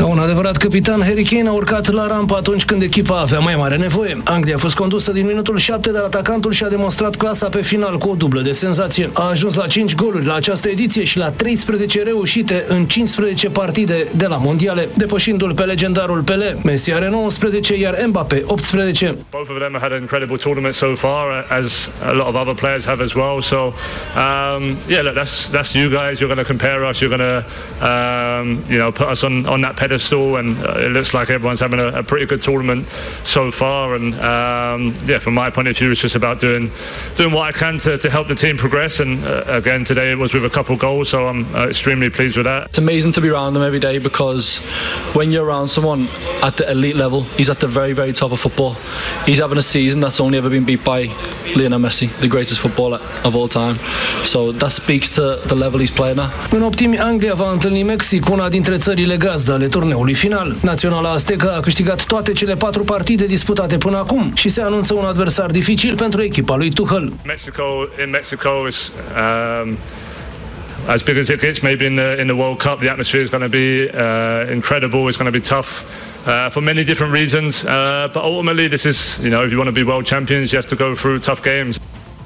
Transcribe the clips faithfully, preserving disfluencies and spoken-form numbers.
Ca un adevărat capitan, Harry Kane a urcat la rampă atunci când echipa avea mai mare nevoie. Anglia a fost condusă din minutul șapte, dar atacantul și-a demonstrat clasa pe final cu o dublă de senzație. A ajuns la cinci goluri la această ediție și la treisprezece reușite în cincisprezece partide de la mondiale, depășindu-l pe legendarul Pelé. Messi are nouăsprezece, iar Mbappé optsprezece. Both of them have had an incredible tournament so far, as a lot of other players have as well. So, um, yeah, look, that's that's you guys. You're going to compare us. You're going to, um, you know, put us on on that pedestal, and uh, it looks like everyone's having a, a pretty good tournament so far. And um, yeah, from my point of view, it's just about doing doing what I can to, to help the team progress. And uh, again, today it was with a couple goals, so I'm uh, extremely pleased with that. It's amazing to be around him every day, because when you're around someone at the elite level, he's at the very, very top of football. He's having a season that's only ever been beat by Lionel Messi, the greatest footballer of all time. So that speaks to the level he's playing at. În optimi, Anglia va întâlni Mexic, una dintre țările gazdă ale turneului final. Naționala aztecă a câștigat toate cele patru partide disputate până acum și se anunță un adversar dificil pentru echipa lui Tuchel. Mexico, in Mexico is um, as big as it gets. Maybe in the in the World Cup, the atmosphere is going to be uh, incredible. It's going to be tough uh, for many different reasons. Uh, but ultimately, this is, you know, if you want to be world champions, you have to go through tough games.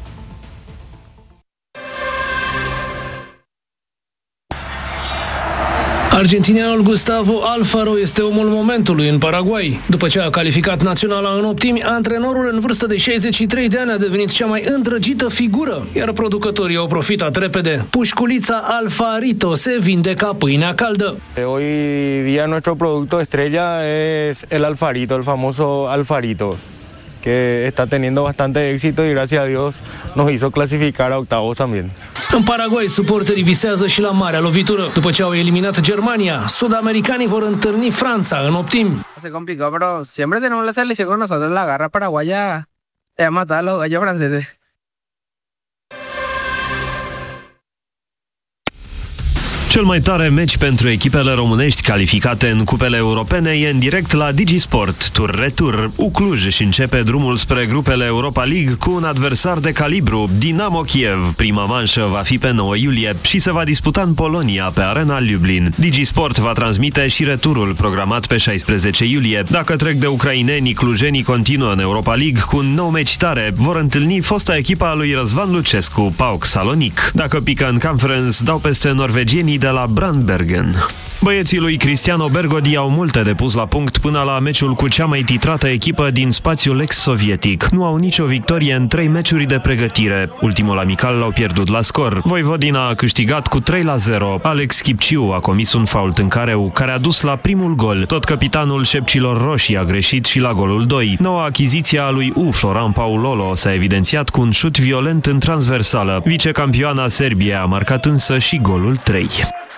Argentinianul Gustavo Alfaro este omul momentului în Paraguay. După ce a calificat naționala în optimi, antrenorul în vârstă de șaizeci și trei de ani a devenit cea mai îndrăgită figură, iar producătorii au profitat repede. Pușculița Alfarito se vinde ca pâinea caldă. Hoy día nuestro producto estrella es el Alfarito, el famoso Alfarito, que está teniendo bastante éxito y gracias a Dios nos hizo clasificar a octavos también. În Paraguay, suporterii visează și la marea lovitură. După ce au eliminat Germania, sud-americanii vor întâlni Franța în optimi. Se complicó, pero siempre tenemos la selección con nosotros. La garra paraguaya te ha matado a los gallos franceses. Cel mai tare meci pentru echipele românești calificate în cupele europene e în direct la Digisport. Tur-retur. U Cluj își începe drumul spre grupele Europa League cu un adversar de calibru, Dinamo Kiev. Prima manșă va fi pe nouă iulie și se va disputa în Polonia, pe Arena Lublin. Digisport va transmite și returul programat pe șaisprezece iulie. Dacă trec de ucraineni, clujenii continuă în Europa League cu un nou meci tare. Vor întâlni fosta echipa a lui Răzvan Lucescu, PAOK Salonic. Dacă pică în Conference, dau peste norvegienii de la Brandbergen. Băieții lui Cristiano Bergodi au multe de pus la punct până la meciul cu cea mai titrată echipă din spațiul ex-sovietic. Nu au nicio victorie în trei meciuri de pregătire. Ultimul amical l-au pierdut la scor. Vojvodina a câștigat cu trei la zero. Alex Chipciu a comis un fault în careu, care a dus la primul gol. Tot capitanul șepcilor roșii a greșit și la golul doi. Noua achiziție a lui U, Floran Paulolo, s-a evidențiat cu un șut violent în transversală. Vicecampioana Serbiei a marcat însă și golul trei.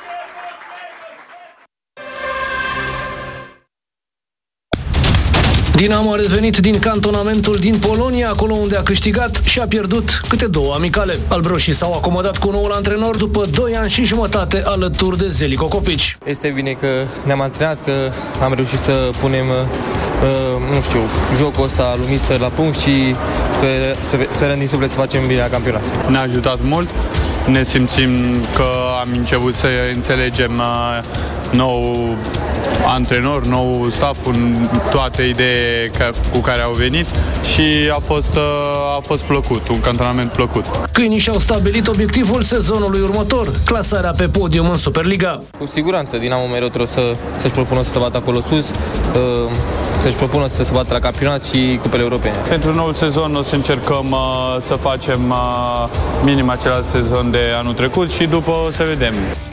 Dinamo a revenit din cantonamentul din Polonia, acolo unde a câștigat și a pierdut câte două amicale. Albroșii s-au acomodat cu noul antrenor după doi ani și jumătate alături de Zeljko Kopić. Este bine că ne-am antrenat, că am reușit să punem, uh, nu știu, jocul ăsta lui mister la punct și sper, sperăm din suflet să facem bine la campionat. Ne-a ajutat mult, ne simțim că am început să înțelegem uh, nou antrenor, nou staff, toate idei cu care au venit și a fost, a fost plăcut, un cantonament plăcut. Câinii și-au stabilit obiectivul sezonului următor, clasarea pe podium în Superliga. Cu siguranță, Dinamo mereu trebuie să, să-și propună să se bată acolo sus, să-și propună să se bată la campionat și cupele europene. Pentru noul sezon o să încercăm uh, să facem uh, minim același sezon de anul trecut și după o să vedem.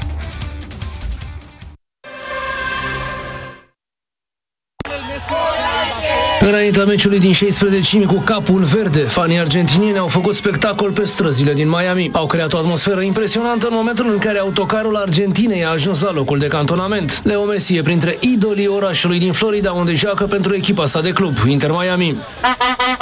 Înaintea meciului din șaisprezece cu capul verde, fanii argentinieni au făcut spectacol pe străzile din Miami. Au creat o atmosferă impresionantă în momentul în care autocarul Argentinei a ajuns la locul de cantonament. Leo Messi e printre idolii orașului din Florida, unde joacă pentru echipa sa de club, Inter Miami.